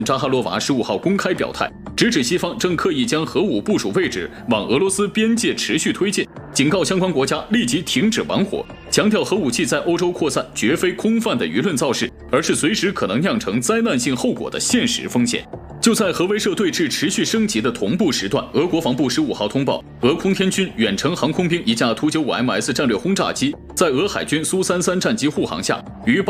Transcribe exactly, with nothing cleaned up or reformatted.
扎哈罗娃十五号公开表态，直指西方正刻意将核武部署位置往俄罗斯边界持续推进，警告相关国家立即停止玩火，强调核武器在欧洲扩散绝非空泛的舆论造势，而是随时可能酿成灾难性后果的现实风险。就在核威慑对峙持续升级的同步时段，俄国防部十五号通报，俄空天军远程航空兵一架图九五 M S 战略轰炸机在俄海军苏三三战机护航下，于